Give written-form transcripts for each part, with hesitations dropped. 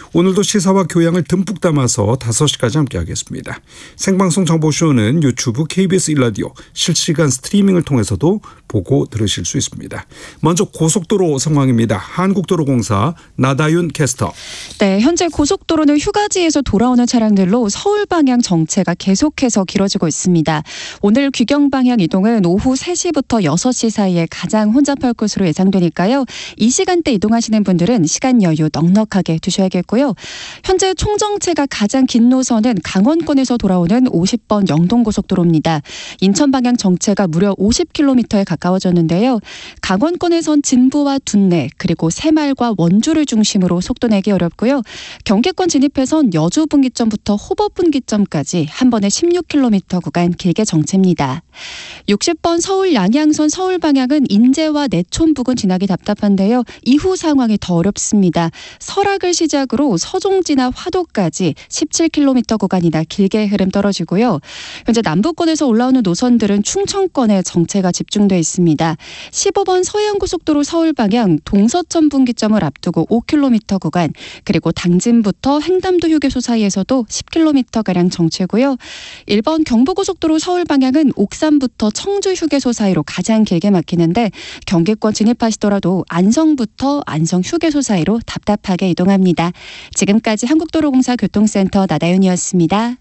오늘도 시사와 교양을 듬뿍 담아서 5시까지 함께하겠습니다. 생방송 정보쇼는 유튜브 KBS 1라디오 실시간 스트리밍을 통해서도 보고 들으실 수 있습니다. 먼저 고속도로 상황입니다. 한국도로공사 나다윤 캐스터. 네, 현재 고속도로는 휴가지에서 돌아오는 차량들로 서울 방향 정체가 계속해서 길어지고 있습니다. 오늘 귀경 방향 이동은 오후 3시부터 6시 사이에 가장 혼잡할 것으로 예상되니까요. 이 시간대 이동하시는 분들은 시간 여유 넉넉하게 두셔야겠고요. 현재 총정체가 가장 긴 노선은 강원권에서 돌아오는 50번 영동고속도로입니다. 인천 방향 정체가 무려 50km에 가까워졌는데요. 강원권에선 진부와 둔내 그리고 새말과 원주를 중심으로 속도 내기 어렵고요. 경기권 진입해선 여주 분기점부터 호법 분기점까지 한 번에 16km 구간 길게 정체입니다. 60번 서울 양양선 서울 방향은 인제와 내촌 부근 지나기 답답한데요. 이후 상황이 더 어렵습니다. 설악을 시작으로 서종지나 화도까지 17km 구간이나 길게 흐름 떨어지고요. 현재 남부권에서 올라오는 노선들은 충청권에 정체가 집중돼 있습니다. 15번 서해안고속도로 서울 방향 동서천 분기점을 앞두고 5km 구간 그리고 당진부터 횡담도 휴게소 사이에서도 10km가량 정체고요. 1번 경부고속도로 서울 방향은 옥산부터 청주 휴게소 사이로 가장 길게 막히는데 경기권 진입하시더라도 안성부터 안성 휴게소 사이로 답답하게 이동합니다. 지금까지 한국도로공사 교통센터 나다윤이었습니다.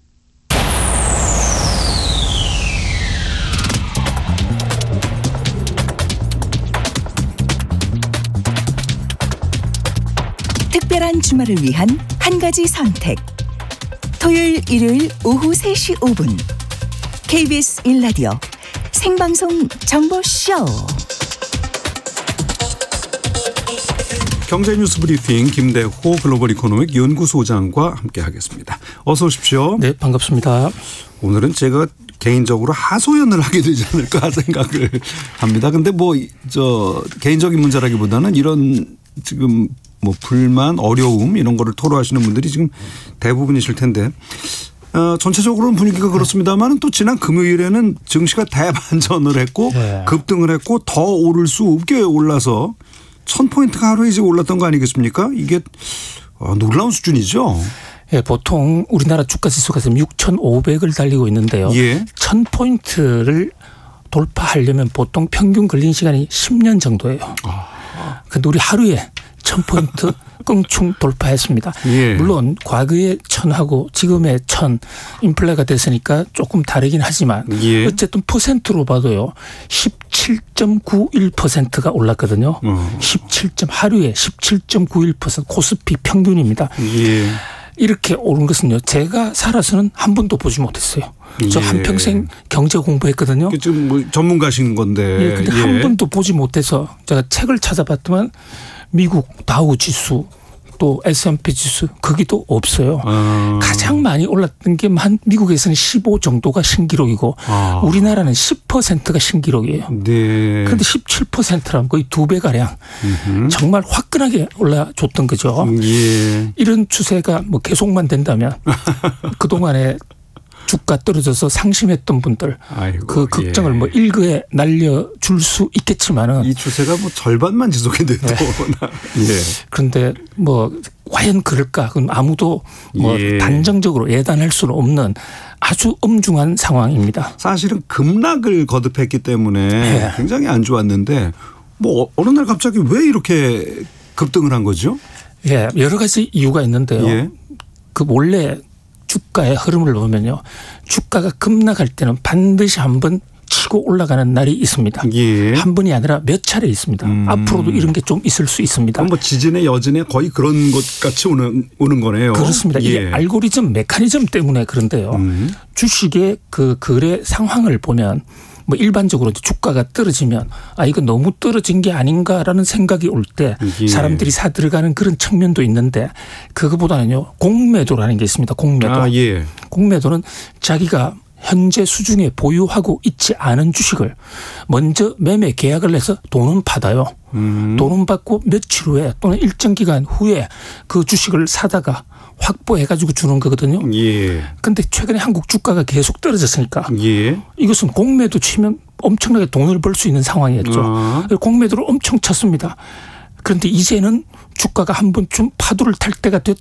특별한 주말을 위한 한 가지 선택. 토요일, 일요일 오후 3시 5분 KBS 1라디오 생방송 정보쇼. 경제뉴스 브리핑 김대호 글로벌 이코노믹 연구소장과 함께하겠습니다. 어서 오십시오. 네, 반갑습니다. 오늘은 제가 개인적으로 하소연을 하게 되지 않을까 생각을 합니다. 근데 개인적인 문제라기보다는 이런 지금 불만, 어려움 이런 거를 토로하시는 분들이 지금 대부분이실 텐데 전체적으로는 분위기가 그렇습니다만 또 지난 금요일에는 증시가 대반전을 했고 급등을 했고 더 오를 수 없게 올라서 1000포인트가 하루에 이제 올랐던 거 아니겠습니까? 이게 놀라운 수준이죠. 예, 보통 우리나라 주가 지수가 지금 6,500을 달리고 있는데요. 1000포인트를 돌파하려면 보통 평균 걸리는 시간이 10년 정도예요. 그런데 우리 하루에 1000포인트 껑충 돌파했습니다. 물론 과거의 1000하고 지금의 1000 인플레가 됐으니까 조금 다르긴 하지만 어쨌든 퍼센트로 봐도요. 17.91%가 올랐거든요. 하루에 17.91% 코스피 평균입니다. 이렇게 오른 것은요. 제가 살아서는 한 번도 보지 못했어요. 저 한평생 경제 공부했거든요. 지금 전문가신 건데. 근데 한 번도 보지 못해서 제가 책을 찾아봤더만 미국 다우 지수 또 S&P 지수 거기도 없어요. 가장 많이 올랐던 게 미국에서는 15 정도가 신기록이고 우리나라는 10%가 신기록이에요. 그런데 17%라면 거의 2배가량 정말 화끈하게 올라줬던 거죠. 이런 추세가 계속만 된다면 그동안에 주가 떨어져서 상심했던 분들 그 걱정을 일거에 날려줄 수 있겠지만은 이 추세가 절반만 지속해도 그런데 과연 그럴까? 그건 아무도 단정적으로 예단할 수는 없는 아주 엄중한 상황입니다. 사실은 급락을 거듭했기 때문에 굉장히 안 좋았는데 어느 날 갑자기 왜 이렇게 급등을 한 거죠? 여러 가지 이유가 있는데요. 원래 주가의 흐름을 보면요. 주가가 급락할 때는 반드시 한번 치고 올라가는 날이 있습니다. 한 번이 아니라 몇 차례 있습니다. 앞으로도 이런 게 좀 있을 수 있습니다. 그럼 지진에 여진에 거의 그런 것 같이 오는 거네요. 그렇습니다. 이게 알고리즘 메커니즘 때문에 그런데요. 주식의 그 거래 상황을 보면 일반적으로 주가가 떨어지면 이거 너무 떨어진 게 아닌가라는 생각이 올 때 사람들이 사 들어가는 그런 측면도 있는데 그거보다는요. 공매도라는 게 있습니다. 공매도. 공매도는 자기가 현재 수준에 보유하고 있지 않은 주식을 먼저 매매 계약을 해서 돈은 받아요. 돈은 받고 며칠 후에 또는 일정 기간 후에 그 주식을 사다가 확보해가지고 주는 거거든요. 그런데 최근에 한국 주가가 계속 떨어졌으니까 이것은 공매도 치면 엄청나게 돈을 벌 수 있는 상황이었죠. 공매도를 엄청 쳤습니다. 그런데 이제는 주가가 한 번쯤 파도를 탈 때가